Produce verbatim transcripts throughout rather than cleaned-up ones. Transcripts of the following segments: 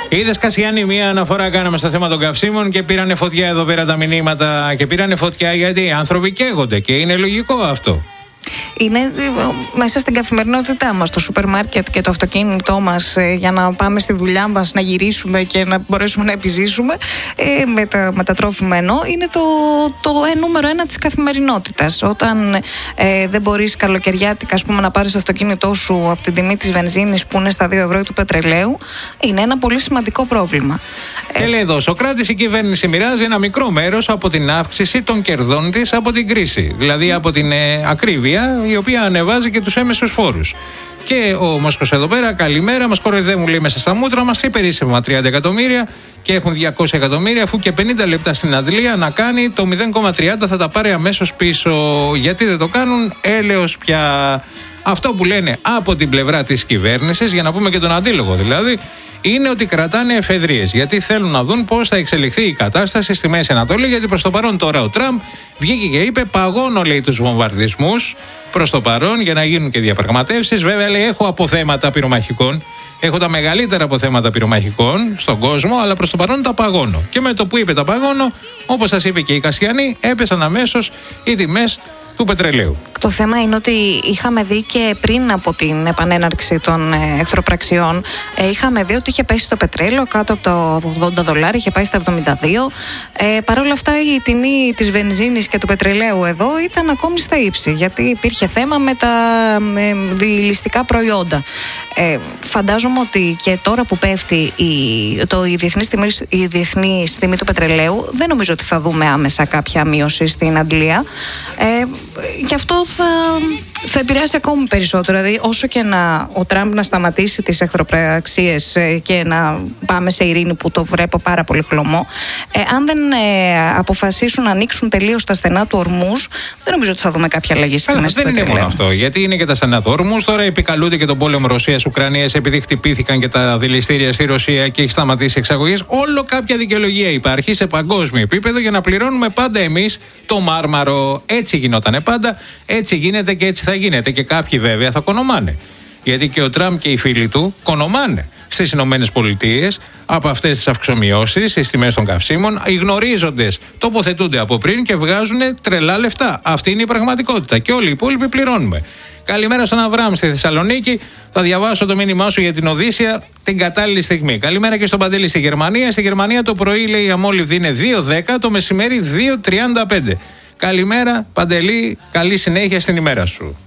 Είδες, Κασιάννη, μία αναφορά κάναμε στο θέμα των καυσίμων και πήρανε φωτιά εδώ πέρα τα μηνύματα. Και πήρανε φωτιά γιατί οι άνθρωποι καίγονται και είναι λογικό αυτό. Είναι μέσα στην καθημερινότητά μας, το σούπερ μάρκετ και το αυτοκίνητό μας, ε, για να πάμε στη δουλειά μας, να γυρίσουμε και να μπορέσουμε να επιζήσουμε ε, με, τα, με τα τρόφιμα ενώ είναι το, το ε, νούμερο ένα της καθημερινότητας. Όταν ε, δεν μπορείς καλοκαιριάτικα, ας πούμε, να πάρεις το αυτοκίνητό σου από την τιμή της βενζίνης που είναι στα δύο ευρώ ή του πετρελαίου, είναι ένα πολύ σημαντικό πρόβλημα. Και λέει εδώ, Σοκράτης, η κυβέρνηση μοιράζει ένα μικρό μέρος από την αύξηση των κερδών της από την κρίση. Δηλαδή από την ε, ακρίβεια, η οποία ανεβάζει και τους έμεσους φόρους. Και ο Μόσκος εδώ πέρα, καλημέρα, μας κοροϊδεύουν, λέει, μέσα στα μούτρα μας, υπερίσσευμα τριάντα εκατομμύρια και έχουν διακόσια εκατομμύρια, αφού και πενήντα λεπτά στην αντλία να κάνει το μηδέν κόμμα τριάντα θα τα πάρει αμέσως πίσω. Γιατί δεν το κάνουν, έλεος πια. Αυτό που λένε από την πλευρά της κυβέρνησης, για να πούμε και τον αντίλογο δηλαδή, είναι ότι κρατάνε εφεδρείες. Γιατί θέλουν να δουν πώς θα εξελιχθεί η κατάσταση στη Μέση Ανατολή. Γιατί προς το παρόν τώρα ο Τραμπ βγήκε και είπε: παγώνω, λέει, τους βομβαρδισμούς προς το παρόν για να γίνουν και διαπραγματεύσεις. Βέβαια, λέει, έχω αποθέματα πυρομαχικών. Έχω τα μεγαλύτερα αποθέματα πυρομαχικών στον κόσμο, αλλά προς το παρόν τα παγώνω. Και με το που είπε τα παγώνω, όπως σας είπε και η Κασιανή, έπεσαν αμέσως οι τιμές του πετρελαίου. Το θέμα είναι ότι είχαμε δει και πριν από την επανέναρξη των ε, εχθροπραξιών, ε, είχαμε δει ότι είχε πέσει το πετρέλαιο κάτω από το ογδόντα δολάρια, είχε πάει στα εβδομήντα δύο. Ε, Παρ' όλα αυτά, η τιμή της βενζίνης και του πετρελαίου εδώ ήταν ακόμη στα ύψη, γιατί υπήρχε θέμα με τα ε, διηλιστικά προϊόντα. Ε, φαντάζομαι ότι και τώρα που πέφτει η, το, η, διεθνής τιμή, η διεθνής τιμή του πετρελαίου, δεν νομίζω ότι θα δούμε άμεσα κάποια μείωση στην αντλία. Ε, γι' αυτό θα, θα επηρεάσει ακόμη περισσότερο. Δηλαδή, όσο και να ο Τραμπ να σταματήσει τις εχθροπραξίες ε, και να πάμε σε ειρήνη, που το βλέπω πάρα πολύ χλωμό, ε, αν δεν ε, αποφασίσουν να ανοίξουν τελείως τα στενά του Ορμούζ, δεν νομίζω ότι θα δούμε κάποια αλλαγή στη μέση του πετρελαίου. Δεν είναι μόνο αυτό, γιατί είναι και τα στενά του Ορμούζ. Τώρα επικαλούνται και τον πόλεμο Ρωσίας-Ουκρανίας επειδή χτυπήθηκαν και τα δηληστήρια στη Ρωσία και έχει σταματήσει εξαγωγές. Όλο κάποια δικαιολογία υπάρχει σε παγκόσμιο επίπεδο για να πληρώνουμε πάντα εμείς το μάρμαρο. Έτσι γινότανε πάντα, έτσι γίνεται και έτσι θα γίνεται. Και κάποιοι βέβαια θα κονομάνε. Γιατί και ο Τραμπ και οι φίλοι του κονομάνε στις Ηνωμένες Πολιτείες από αυτές τις αυξομοιώσεις στις τιμές των καυσίμων. Οι γνωρίζοντες τοποθετούνται από πριν και βγάζουν τρελά λεφτά. Αυτή είναι η πραγματικότητα. Και όλοι οι υπόλοιποι πληρώνουμε. Καλημέρα στον Αβραάμ στη Θεσσαλονίκη. Θα διαβάσω το μήνυμά σου για την Οδύσσια την κατάλληλη στιγμή. Καλημέρα και στον Παντελή στη Γερμανία. Στη Γερμανία το πρωί, λέει, η αμόλυβδη είναι δύο δέκα, το μεσημέρι δύο τριάντα πέντε. Καλημέρα, Παντελή, καλή συνέχεια στην ημέρα σου.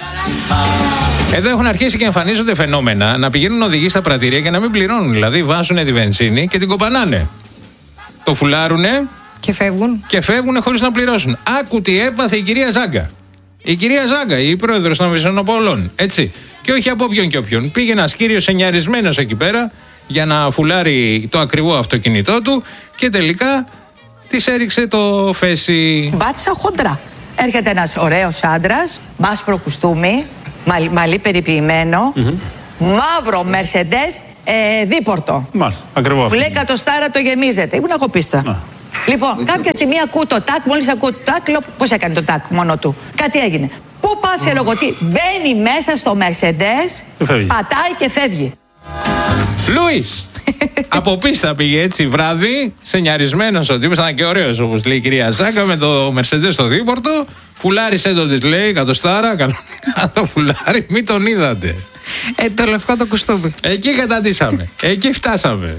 Εδώ έχουν αρχίσει και εμφανίζονται φαινόμενα να πηγαίνουν οδηγοί στα πρατήρια και να μην πληρώνουν. Δηλαδή, βάζουν τη βενζίνη και την κοπανάνε. Το φουλάρουνε και φεύγουν. Και φεύγουν χωρίς να πληρώσουν. Άκου τι έπαθε η κυρία Ζάγκα. Η κυρία Ζάγκα, η πρόεδρος των Βυσσονοπόλων. Έτσι. Και όχι από όποιον και όποιον. Πήγε ένας κύριος εννιαρισμένος εκεί πέρα για να φουλάρει το ακριβό αυτοκίνητό του και τελικά της έριξε το φέση. Μπάτσα χοντρά. Έρχεται ένας ωραίος άντρας, μάσπρο κουστούμι, μαλλί, μαλλί περιποιημένο, mm-hmm. μαύρο Mercedes, ε, δίπορτο. Μάλιστα, ακριβώς. Που λέει κατοστάρα το γεμίζετε. Ήμουν εγώ πίστα. Να. Λοιπόν, κάποια στιγμή ακούω το τάκ, μόλις ακούω το τάκ, λέω πώς έκανε το τάκ μόνο του. Κάτι έγινε. Πού πας, mm. εγώ τι, μπαίνει μέσα στο Mercedes, πατάει και φεύγει. Λούις! Από πίστα πήγε έτσι βράδυ, σενιαρισμένος ο τύπος, ήταν και ωραίος όπως λέει η κυρία Ζάκα, με το Mercedes στο δίπορτο. Φουλάρισε το της, λέει, κατοστάρα, κανονικά το φουλάρι, μην τον είδατε. Ε, το λευκό το κουστούμι. Εκεί καταντήσαμε, εκεί φτάσαμε.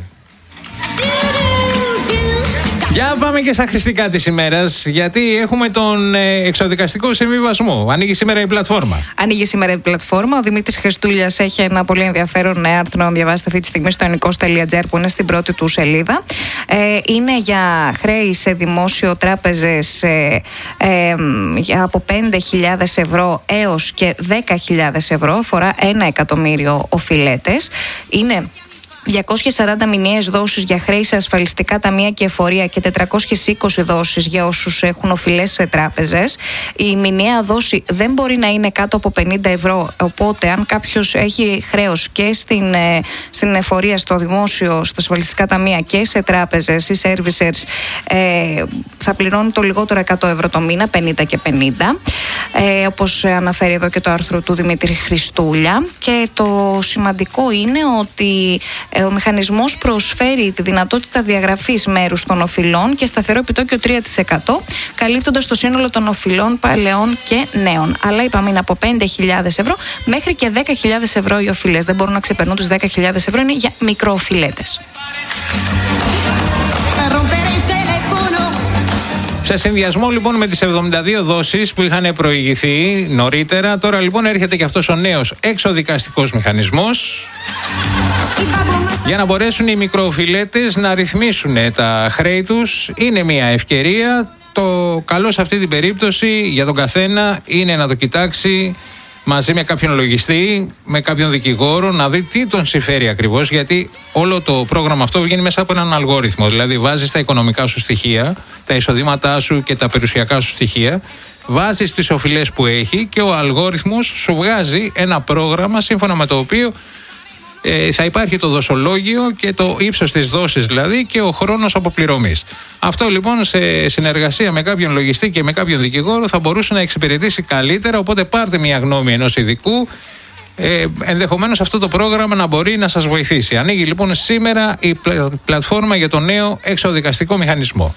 Για πάμε και στα χρηστικά της ημέρας, γιατί έχουμε τον ε, εξοδικαστικό συμβιβασμό. Ανοίγει σήμερα η πλατφόρμα. Ανοίγει σήμερα η πλατφόρμα. Ο Δημήτρης Χριστούλιας έχει ένα πολύ ενδιαφέρον άρθρο να διαβάσετε αυτή τη στιγμή στο ενικός τελεία τζι άρ που είναι στην πρώτη του σελίδα. Ε, είναι για χρέη σε δημόσιο τράπεζες ε, ε, από πέντε χιλιάδες ευρώ έως και δέκα χιλιάδες ευρώ. Αφορά ένα εκατομμύριο οφειλέτες. Είναι διακόσιες σαράντα μηνιαίες δόσεις για χρέη σε ασφαλιστικά ταμεία και εφορία και τετρακόσιες είκοσι δόσεις για όσους έχουν οφειλές σε τράπεζες. Η μηνιαία δόση δεν μπορεί να είναι κάτω από πενήντα ευρώ, οπότε αν κάποιος έχει χρέος και στην, στην εφορία, στο δημόσιο, στα ασφαλιστικά ταμεία και σε τράπεζες ή servicers, ε, θα πληρώνει το λιγότερο εκατό ευρώ το μήνα, πενήντα και πενήντα, ε, όπως αναφέρει εδώ και το άρθρο του Δημήτρη Χριστούλια. Και το σημαντικό είναι ότι Ο μηχανισμός προσφέρει τη δυνατότητα διαγραφής μέρους των οφειλών και σταθερό επιτόκιο τρία τοις εκατό, καλύπτοντας το σύνολο των οφειλών παλαιών και νέων. Αλλά είπαμε είναι από πέντε χιλιάδες ευρώ μέχρι και δέκα χιλιάδες ευρώ οι οφειλές. Δεν μπορούν να ξεπερνούν τις δέκα χιλιάδες ευρώ, είναι για μικροοφειλέτες. Σε συνδυασμό λοιπόν με τις εβδομήντα δύο δόσεις που είχαν προηγηθεί νωρίτερα, τώρα λοιπόν έρχεται και αυτός ο νέος εξοδικαστικός μηχανισμός για να μπορέσουν οι μικροοφιλέτες να ρυθμίσουν τα χρέη τους. Είναι μια ευκαιρία. Το καλό σε αυτή την περίπτωση για τον καθένα είναι να το κοιτάξει μαζί με κάποιον λογιστή, με κάποιον δικηγόρο, να δει τι τον συμφέρει ακριβώς, γιατί όλο το πρόγραμμα αυτό βγαίνει μέσα από έναν αλγόριθμο. Δηλαδή βάζεις τα οικονομικά σου στοιχεία, τα εισοδήματά σου και τα περιουσιακά σου στοιχεία, βάζεις τις οφειλές που έχει και ο αλγόριθμος σου βγάζει ένα πρόγραμμα σύμφωνα με το οποίο ε, θα υπάρχει το δοσολόγιο και το ύψος της δόσης δηλαδή και ο χρόνος αποπληρωμής. Αυτό λοιπόν σε συνεργασία με κάποιον λογιστή και με κάποιον δικηγόρο θα μπορούσε να εξυπηρετήσει καλύτερα, οπότε πάρτε μια γνώμη ενός ειδικού. Ε, ενδεχομένως αυτό το πρόγραμμα να μπορεί να σας βοηθήσει. Ανοίγει λοιπόν σήμερα η πλατφόρμα για το νέο εξοδικαστικό μηχανισμό.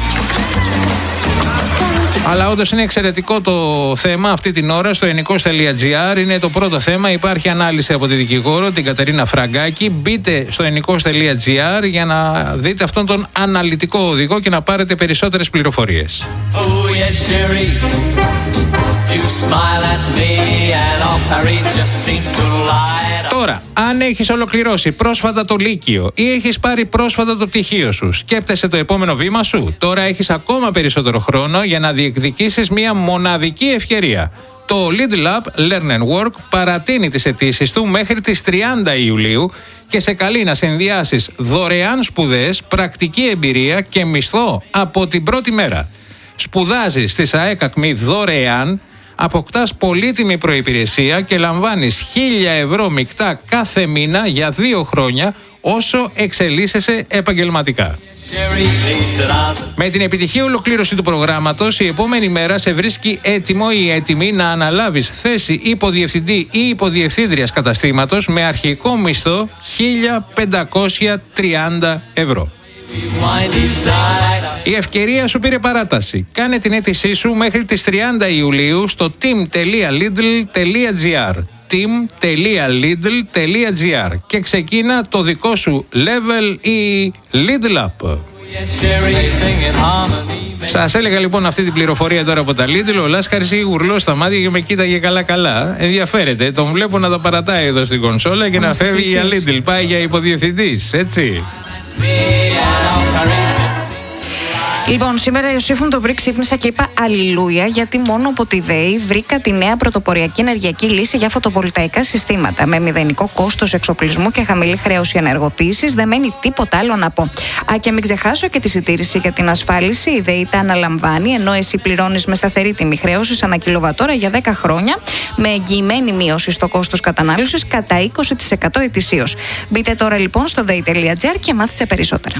Αλλά όντως είναι εξαιρετικό το θέμα αυτή την ώρα στο ενικός τελεία τζι άρ. Είναι το πρώτο θέμα. Υπάρχει ανάλυση από τη δικηγόρο, την Κατερίνα Φραγκάκη. Μπείτε στο ενικός τελεία τζι άρ για να δείτε αυτόν τον αναλυτικό οδηγό και να πάρετε περισσότερες πληροφορίες. Oh, yes, Sherry. You smile at me and all Paris just seems to light up. Τώρα, αν έχεις ολοκληρώσει πρόσφατα το Λύκειο ή έχεις πάρει πρόσφατα το πτυχίο σου, σκέπτεσαι το επόμενο βήμα σου. Τώρα έχεις ακόμα περισσότερο χρόνο για να διεκδικήσεις μια μοναδική ευκαιρία. Το Lidl App Learn and Work παρατείνει τις αιτήσεις του μέχρι τις τριάντα Ιουλίου και σε καλεί να συνδυάσεις δωρεάν σπουδές, πρακτική εμπειρία και μισθό από την πρώτη μέρα. Σπουδάζεις στη ΣΑΕΚΑΚΜΗ δωρεάν, αποκτάς πολύτιμη προϋπηρεσία και λαμβάνεις χίλια ευρώ μεικτά κάθε μήνα για δύο χρόνια όσο εξελίσσεσαι επαγγελματικά. Με την επιτυχή ολοκλήρωση του προγράμματος, η επόμενη μέρα σε βρίσκει έτοιμο ή έτοιμη να αναλάβεις θέση υποδιευθυντή ή υποδιευθύντριας καταστήματος με αρχικό μισθό χίλια πεντακόσια τριάντα ευρώ. Η ευκαιρία σου πήρε παράταση. Κάνε την αίτησή σου μέχρι τις τριάντα Ιουλίου στο team τελεία lidl τελεία gr team τελεία lidl τελεία gr και ξεκίνα το δικό σου level ή Lidl App. Σας έλεγα λοιπόν αυτή την πληροφορία τώρα από τα Lidl. Ο Λάσκαρης είχε γουρλώσει στα μάτια και με κοίταγε καλά καλά. Ενδιαφέρεται. Τον βλέπω να τα παρατάει εδώ στην κονσόλα και να φεύγει για Lidl. Πάει για υποδιευθυντής, έτσι. Λοιπόν, σήμερα Ιωσήφουν το βρει, ξύπνησα και είπα αλληλούια, γιατί μόνο από τη ΔΕΗ βρήκα τη νέα πρωτοποριακή ενεργειακή λύση για φωτοβολταϊκά συστήματα. Με μηδενικό κόστος εξοπλισμού και χαμηλή χρέωση ενεργοποίησης, δεν μένει τίποτα άλλο να πω. Α, και μην ξεχάσω και τη συντήρηση για την ασφάλιση. Η ΔΕΗ τα αναλαμβάνει, ενώ εσύ πληρώνεις με σταθερή τιμή χρέωσης ανά κιλοβατόρα για δέκα χρόνια, με εγγυημένη μείωση στο κόστος κατανάλωσης κατά είκοσι τοις εκατό ετησίως. Μπείτε τώρα λοιπόν στο dei τελεία gr και μάθετε περισσότερα.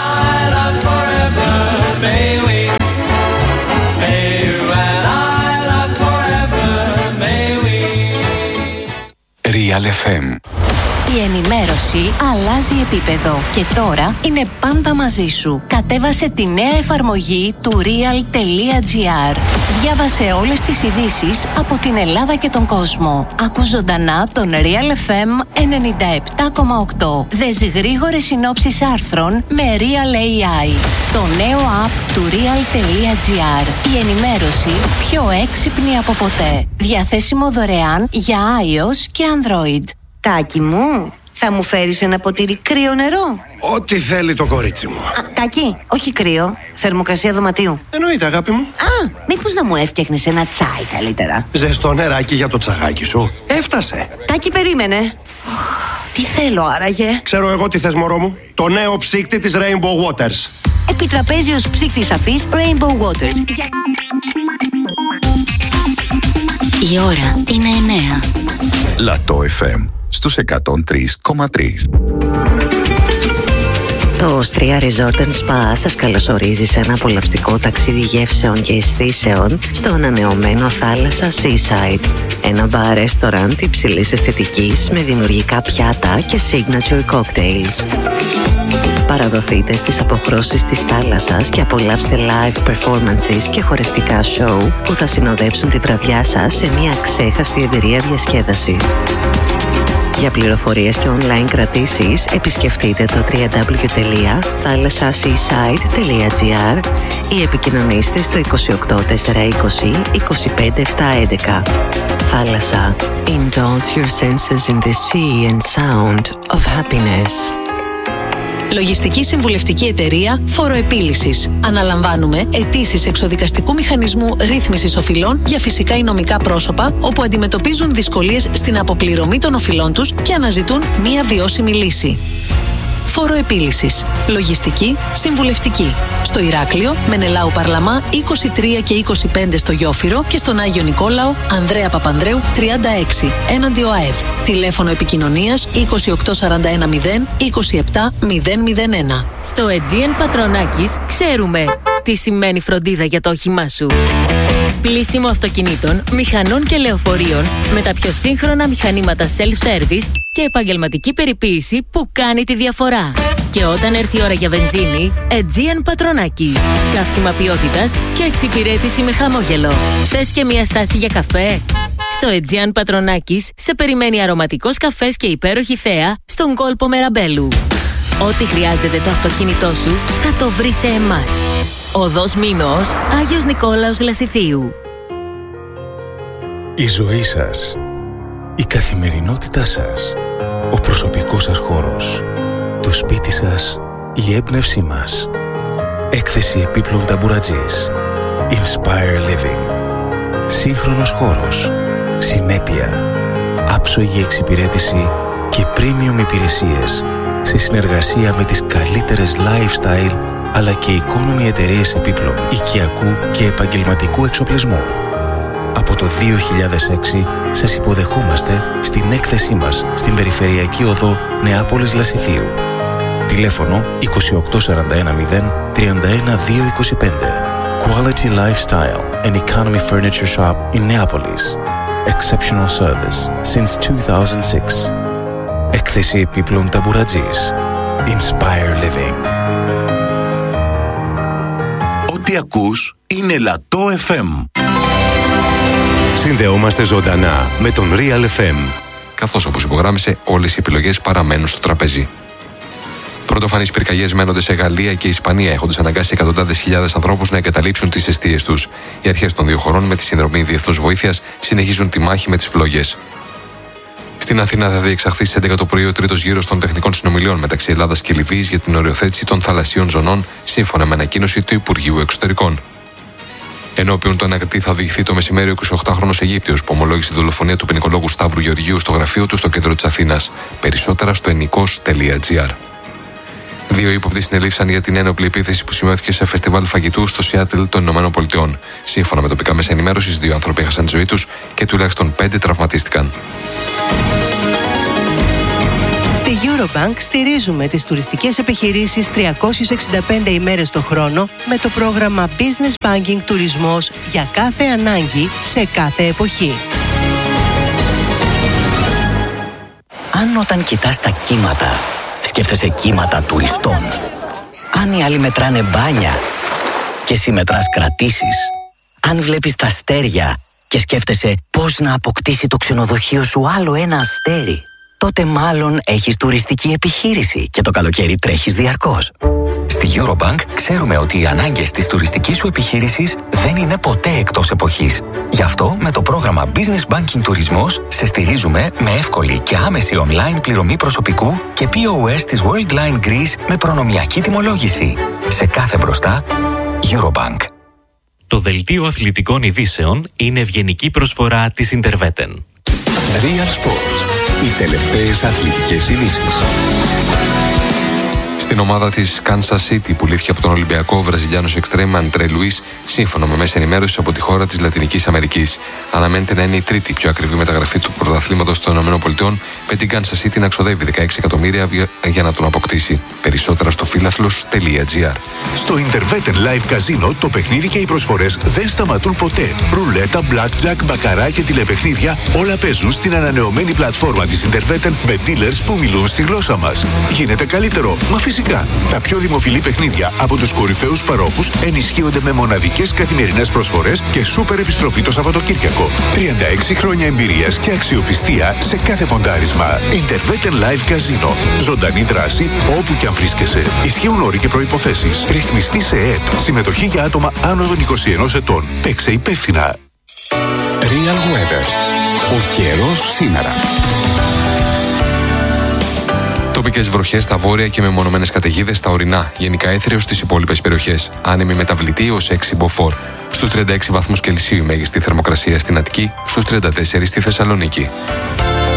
May we, may you and I love forever, may we. Real εφ εμ. Η ενημέρωση αλλάζει επίπεδο και τώρα είναι πάντα μαζί σου. Κατέβασε τη νέα εφαρμογή του real τελεία gr. Διάβασε όλες τις ειδήσεις από την Ελλάδα και τον κόσμο. Ακούς ζωντανά τον Real εφ εμ ενενήντα επτά κόμμα οκτώ. Δες γρήγορες συνόψεις άρθρων με Real έι άι. Το νέο app του real τελεία gr. Η ενημέρωση πιο έξυπνη από ποτέ. Διαθέσιμο δωρεάν για iOS και Android. Τάκη μου, θα μου φέρεις ένα ποτήρι κρύο νερό? Ό,τι θέλει το κορίτσι μου. Α, Τάκη, όχι κρύο, θερμοκρασία δωματίου. Εννοείται, αγάπη μου. Α, μήπως να μου έφτιαχνες ένα τσάι καλύτερα? Ζεστό νεράκι για το τσαγάκι σου. Έφτασε. Τάκη, περίμενε. Τι θέλω άραγε? Ξέρω εγώ τι θες, μωρό μου. Το νέο ψύκτη της Rainbow Waters. Επιτραπέζιος ψύκτης αφής Rainbow Waters. Για... Η ώρα είναι εννέα. Λατό εφ εμ στους εκατόν τρία κόμμα τρία. Το Osteria Resort and Spa σας καλωσορίζει σε ένα απολαυστικό ταξίδι γεύσεων και αισθήσεων στο ανανεωμένο θάλασσα Seaside. Ένα μπαρ ρεστοραντ υψηλής αισθητικής με δημιουργικά πιάτα και signature cocktails. Παραδοθείτε στις αποχρώσεις της θάλασσας και απολαύστε live performances και χορευτικά show που θα συνοδέψουν τη βραδιά σας σε μια ξέχαστη εμπειρία διασκέδασης. Για πληροφορίες και online κρατήσεις επισκεφτείτε το double-u double-u double-u τελεία θάλασσασseaside τελεία gr ή επικοινωνήστε στο είκοσι οκτώ τετρακόσια είκοσι είκοσι πέντε επτακόσια έντεκα. Θάλασσα. Indulge your senses in the sea and sound of happiness. Λογιστική συμβουλευτική εταιρεία Φοροεπίλυσης. Αναλαμβάνουμε αιτήσεις εξοδικαστικού μηχανισμού ρύθμισης οφειλών για φυσικά ή νομικά πρόσωπα όπου αντιμετωπίζουν δυσκολίες στην αποπληρωμή των οφειλών τους και αναζητούν μία βιώσιμη λύση. Φοροεπίλυσης. Λογιστική συμβουλευτική. Στο Ηράκλειο, Μενελάου Παρλαμά είκοσι τρία και είκοσι πέντε στο Γιόφυρο και στον Άγιο Νικόλαο, Ανδρέα Παπανδρέου τριάντα έξι, έναντι ΟΑΕΔ. Τηλέφωνο επικοινωνίας είκοσι οκτώ σαράντα ένα μηδέν είκοσι επτά μηδέν μηδέν ένα. Στο Aegean Πατρονάκης ξέρουμε τι σημαίνει φροντίδα για το όχημά σου. Πλύσιμο αυτοκινήτων, μηχανών και λεωφορείων με τα πιο σύγχρονα μηχανήματα self-service και επαγγελματική περιποίηση που κάνει τη διαφορά. Και όταν έρθει η ώρα για βενζίνη, Aegean Πατρονάκης. Καύσιμα ποιότητας και εξυπηρέτηση με χαμόγελο. Θες και μια στάση για καφέ? Στο Aegean Πατρονάκης σε περιμένει αρωματικός καφές και υπέροχη θέα στον κόλπο Μεραμπέλου. Ό,τι χρειάζεται το αυτοκίνητό σου θα το βρει σε εμάς. Οδός Μήνος, Άγιος Νικόλαος Λασιθίου. Η ζωή σας, η καθημερινότητά σας, ο προσωπικός σας χώρος, το σπίτι σας, η έμπνευσή μας. Έκθεση επίπλων ταμπουρατζής. Inspire Living. Σύγχρονος χώρος, συνέπεια, άψογη εξυπηρέτηση και premium υπηρεσίες σε συνεργασία με τις καλύτερες lifestyle αλλά και economy εταιρείες επίπλων, οικιακού και επαγγελματικού εξοπλισμού. Από το δύο χιλιάδες έξι σας υποδεχόμαστε στην έκθεσή μας στην Περιφερειακή Οδό Νεάπολης Λασιθίου. Τηλέφωνο είκοσι οκτώ σαράντα ένα μηδέν τριάντα ένα δύο είκοσι πέντε. Quality Lifestyle and Economy Furniture Shop in Neapolis. Exceptional service since two thousand six. Έκθεση επίπλων ταμπουρατζής. Inspire Living. Ό,τι ακούς είναι Λατό εφ εμ. Συνδεόμαστε ζωντανά με τον Real εφ εμ. Καθώς, όπως υπογράμμισε, όλες οι επιλογές παραμένουν στο τραπέζι. Πρωτοφανείς πυρκαγιές μένονται σε Γαλλία και Ισπανία, έχοντας αναγκάσει εκατοντάδες χιλιάδες ανθρώπους να εγκαταλείψουν τις εστίες τους. Οι αρχές των δύο χωρών, με τη συνδρομή διεθνούς βοήθειας, συνεχίζουν τη μάχη με τις φλόγες. Στην Αθήνα θα διεξαχθεί στις έντεκα το πρωί ο τρίτος γύρος των τεχνικών συνομιλιών μεταξύ Ελλάδας και Λιβύης για την οριοθέτηση των θαλασσίων ζωνών, σύμφωνα με ανακοίνωση του Υπουργείου Εξωτερικών. Ενώπιον του ανακριτή θα οδηγηθεί το μεσημέρι ο εικοσιοκτάχρονος Αιγύπτιος που ομολόγησε τη δολοφονία του ποινικολόγου Σταύρου Γεωργίου στο γραφείο του στο κέντρο της Αθήνας. Περισσότερα στο ενικός τελεία τζι άρ. Δύο ύποπτοι συνελήφθησαν για την ένοπλη επίθεση που σημειώθηκε σε φεστιβάλ φαγητού στο Σιάτλ των Ηνωμένων Πολιτειών. Σύμφωνα με τοπικά μέσα ενημέρωσης, δύο άνθρωποι έχασαν τη ζωή τους και τουλάχιστον πέντε τραυματίστηκαν. Στη Eurobank στηρίζουμε τις τουριστικές επιχειρήσεις τριακόσιες εξήντα πέντε ημέρες το χρόνο με το πρόγραμμα Business Banking Τουρισμός για κάθε ανάγκη σε κάθε εποχή. Αν όταν κοιτάς τα κύματα σκέφτεσαι κύματα τουριστών, αν οι άλλοι μετράνε μπάνια και εσύ μετράς κρατήσεις, αν βλέπεις τα αστέρια και σκέφτεσαι πώς να αποκτήσει το ξενοδοχείο σου άλλο ένα αστέρι, τότε μάλλον έχεις τουριστική επιχείρηση και το καλοκαίρι τρέχεις διαρκώς. Στη Eurobank ξέρουμε ότι οι ανάγκες της τουριστικής σου επιχείρησης δεν είναι ποτέ εκτός εποχής. Γι' αυτό με το πρόγραμμα Business Banking Τουρισμός σε στηρίζουμε με εύκολη και άμεση online πληρωμή προσωπικού και πι ο ες της Worldline Greece με προνομιακή τιμολόγηση. Σε κάθε μπροστά, Eurobank. Το δελτίο αθλητικών ειδήσεων είναι ευγενική προσφορά της Interveten. Real Sports. Οι τελευταίες αθλητικές ειδήσεις. Στην ομάδα της Kansas City που λήφθηκε από τον Ολυμπιακό, ο Βραζιλιάνος εξτρέμ Αντρέ Λουίς, σύμφωνα με μέσα ενημέρωση από τη χώρα της Λατινικής Αμερικής. Αναμένεται να είναι η τρίτη πιο ακριβή μεταγραφή του πρωταθλήματος των ΗΠΑ, με την Kansas City να ξοδεύει δεκαέξι εκατομμύρια για να τον αποκτήσει. Περισσότερα στο φίλαθλος τελεία τζι άρ. Στο Intervetten Live Casino το παιχνίδι και οι προσφορές δεν σταματούν ποτέ. Ρουλέτα, blackjack, μπακαρά και τηλεπαιχνίδια όλα παίζουν στην ανανεωμένη πλατφόρμα της Intervetten με dealers που μιλούν στη γλώσσα μας. Γίνεται καλύτερο, μα φυσικά. Τα πιο δημοφιλή παιχνίδια από τους κορυφαίους παρόχους ενισχύονται με μοναδικές καθημερινές προσφορές και σούπερ επιστροφή το Σαββατοκύριακο. τριάντα έξι χρόνια εμπειρίας και αξιοπιστία σε κάθε ποντάρισμα. Intervetten Live Casino. Ζωντανή δράση όπου και αν βρίσκεσαι. Ισχύουν όροι και προϋποθέσεις. Ρυθμιστή σε ΕΕΠ. Συμμετοχή για άτομα άνω των είκοσι ενός ετών. Παίξε υπεύθυνα. Real Weather. Ο καιρός σήμερα. Τοπικές βροχές στα βόρεια και μεμονωμένες καταιγίδες στα ορεινά. Γενικά έθριο στις υπόλοιπες περιοχές. Άνεμη μεταβλητή ως έξι μποφόρ. Στους τριάντα έξι βαθμούς Κελσίου η μέγιστη θερμοκρασία στην Αττική, στους τριάντα τέσσερα στη Θεσσαλονίκη.